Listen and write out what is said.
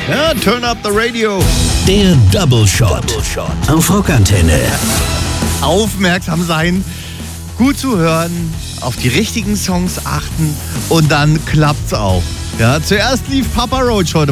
Ja, turn up the radio. Der Double Shot auf Rockantenne. Aufmerksam sein, gut zuhören, auf die richtigen Songs achten und dann klappt's auch. Ja, zuerst lief Papa Roach heute